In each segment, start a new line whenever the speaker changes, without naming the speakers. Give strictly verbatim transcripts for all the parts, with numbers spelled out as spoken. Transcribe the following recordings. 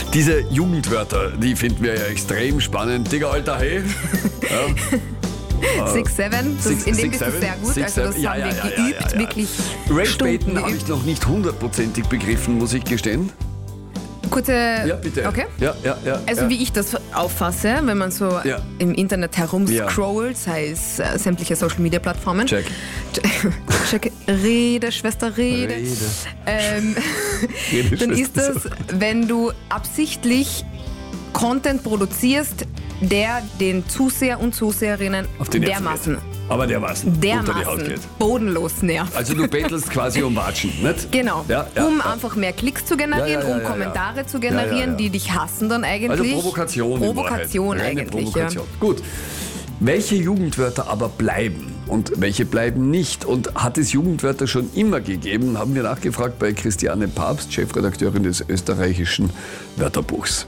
Diese Jugendwörter, die finden wir ja extrem spannend. Digga, alter, hey. Ja.
Six, seven, das,
Six,
in dem
six,
bist du
seven,
sehr gut.
six,
also das
seven. Ja,
haben
ja,
wir
ja,
geübt,
ja, ja, ja.
wirklich
Ragebaiten
Stunden
habe ich
geübt.
noch nicht hundertprozentig begriffen, muss ich gestehen.
Kurze...
Ja, bitte.
Okay.
Ja, ja, ja.
Also
ja.
wie ich das auffasse, wenn man so
Ja.
im Internet herumscrollt, sei es äh, sämtliche Social-Media-Plattformen.
Check.
Check. Rede, Schwester, Rede.
Rede.
Ähm,
Rede,
dann ist
Schwester,
das, wenn du absichtlich Content produzierst, der den Zuseher und Zuseherinnen
Auf die Nerven
dermaßen,
geht. Aber dermaßen, unter die Haut
dermaßen
geht.
bodenlos nervt.
Also du bettelst quasi um Watschen, nicht?
Genau,
Ja, ja,
um
ja.
einfach mehr Klicks zu generieren,
Ja, ja, ja,
um
ja, ja.
Kommentare zu generieren,
Ja, ja, ja.
die dich hassen dann eigentlich.
Also Provokation
Provokation
in Wahrheit. Reine
eigentlich,
Provokation. Gut. Welche Jugendwörter aber bleiben und welche bleiben nicht? Und hat es Jugendwörter schon immer gegeben? Haben wir nachgefragt bei Christiane Papst, Chefredakteurin des österreichischen Wörterbuchs.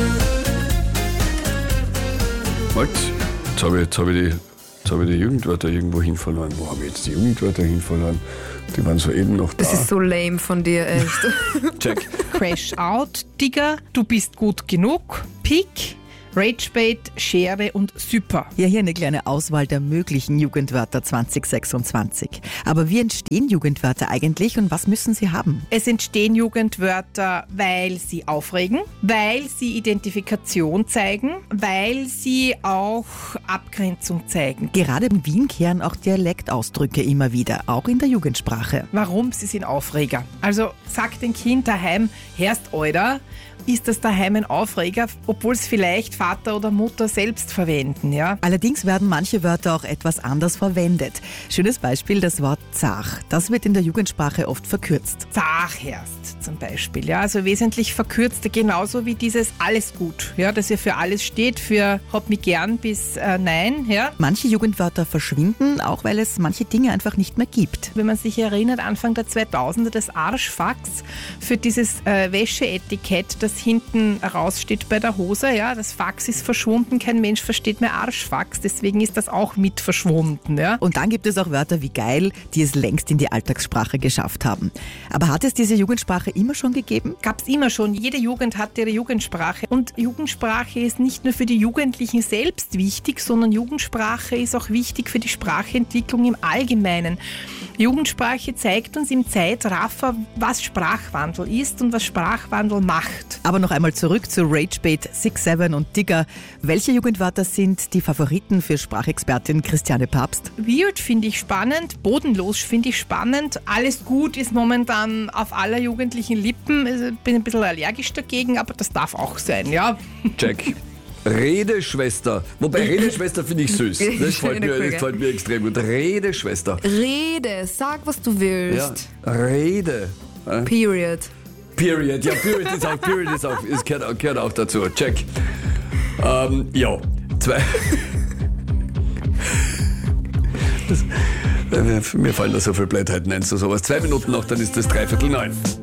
Halt, jetzt habe ich, jetzt habe ich, die, jetzt habe ich die Jugendwörter irgendwo hin verloren. Wo habe ich jetzt die Jugendwörter hin verloren? Die waren soeben noch da.
Das ist so lame von dir, echt.
Check.
Crash Out, Digger, du bist gut genug, Pick, Ragebait, Schere und Super.
Ja, hier eine kleine Auswahl der möglichen Jugendwörter zwanzig sechsundzwanzig. Aber wie entstehen Jugendwörter eigentlich und was müssen sie haben?
Es entstehen Jugendwörter, weil sie aufregen, weil sie Identifikation zeigen, weil sie auch Abgrenzung zeigen.
Gerade in Wien kehren auch Dialektausdrücke immer wieder, auch in der Jugendsprache.
Warum? Sie sind Aufreger. Also sagt ein Kind daheim, Herrst Alter, ist das daheim ein Aufreger, obwohl es vielleicht Vater oder Mutter selbst verwenden, ja?
Allerdings werden manche Wörter auch etwas anders verwendet. Schönes Beispiel, das Wort zach. Das wird in der Jugendsprache oft verkürzt.
Zachherst zum Beispiel, ja, also wesentlich verkürzt, genauso wie dieses alles gut, ja, das ja für alles steht, für hab mich gern bis äh, nein, ja.
Manche Jugendwörter verschwinden, auch weil es manche Dinge einfach nicht mehr gibt.
Wenn man sich erinnert, Anfang der zweitausender, das Arschfax für dieses äh, Wäscheetikett, das hinten raussteht bei der Hose, ja, das Fax ist verschwunden, kein Mensch versteht mehr Arschfax, deswegen ist das auch mit verschwunden, ja.
Und dann gibt es auch Wörter wie geil, die es längst in die Alltagssprache geschafft haben. Aber hat es diese Jugendsprache immer schon gegeben?
Gab es immer schon. Jede Jugend hat ihre Jugendsprache. Und Jugendsprache ist nicht nur für die Jugendlichen selbst wichtig, sondern Jugendsprache ist auch wichtig für die Sprachentwicklung im Allgemeinen. Jugendsprache zeigt uns im Zeitraffer, was Sprachwandel ist und was Sprachwandel macht.
Aber noch einmal zurück zu Ragebait, Six, Seven und Digger. Welche Jugendwörter sind die Favoriten für Sprachexpertin Christiane Papst?
Weird finde ich spannend, bodenlos finde ich spannend. Alles gut ist momentan auf aller jugendlichen Lippen. Ich bin ein bisschen allergisch dagegen, aber das darf auch sein, ja.
Check. Redeschwester. Wobei Redeschwester finde ich süß. Das gefällt mir, das gefällt mir extrem gut. Redeschwester.
Rede, sag, was du willst.
Ja, Rede. Ja.
Period.
Period. Ja, Period ist auch, Period ist auch, es gehört, auch- gehört auch dazu. Check. Ähm, ja, zwei. Das, äh, mir fallen da so viele Blödheiten ein zu sowas. Zwei Minuten noch, dann ist das dreiviertel neun.